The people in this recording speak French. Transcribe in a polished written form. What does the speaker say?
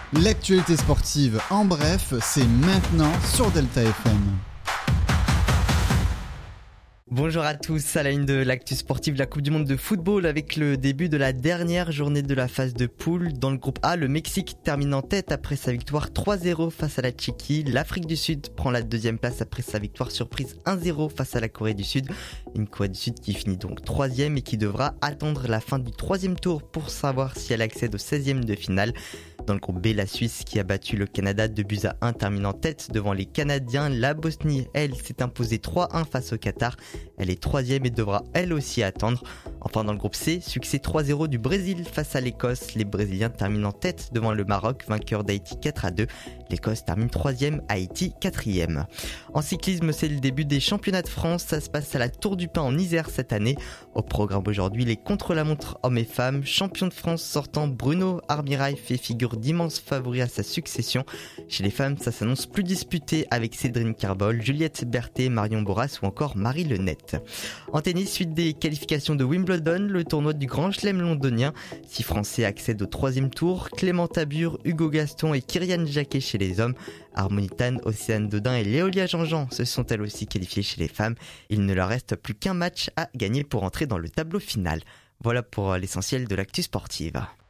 L'actualité sportive en bref, c'est maintenant sur Delta FM. Bonjour à tous, à la une de l'actu sportive de la Coupe du Monde de football avec le début de la dernière journée de la phase de poule. Dans le groupe A, le Mexique termine en tête après sa victoire 3-0 face à la Tchéquie. L'Afrique du Sud prend la deuxième place après sa victoire surprise 1-0 face à la Corée du Sud. Une Corée du Sud qui finit donc troisième et qui devra attendre la fin du troisième tour pour savoir si elle accède au 16e de finale. Dans le groupe B, la Suisse qui a battu le Canada 2-1 termine en tête devant les Canadiens. La Bosnie, elle, s'est imposée 3-1 face au Qatar. Elle est troisième et devra elle aussi attendre. Enfin dans le groupe C, succès 3-0 du Brésil face à l'Écosse. Les Brésiliens terminent en tête devant le Maroc, vainqueur d'Haïti 4-2. L'Écosse termine troisième, Haïti quatrième. En cyclisme, c'est le début des championnats de France. Ça se passe à la Tour du Pin en Isère cette année. Au programme aujourd'hui, les contre-la-montre hommes et femmes. Champion de France sortant, Bruno Armirail fait figure d'immenses favoris à sa succession. Chez les femmes, ça s'annonce plus disputé avec Cédrine Carbol, Juliette Berthet, Marion Boras ou encore Marie Lenette. En tennis, suite des qualifications de Wimbledon, le tournoi du Grand Chelem londonien. 6 Français accèdent au troisième tour. Clément Tabur, Hugo Gaston et Kyrian Jacquet chez les hommes. Harmonie Tan, Océane Dodin et Léolia Jean-Jean se sont elles aussi qualifiées chez les femmes. Il ne leur reste plus qu'un match à gagner pour entrer dans le tableau final. Voilà pour l'essentiel de l'actu sportive.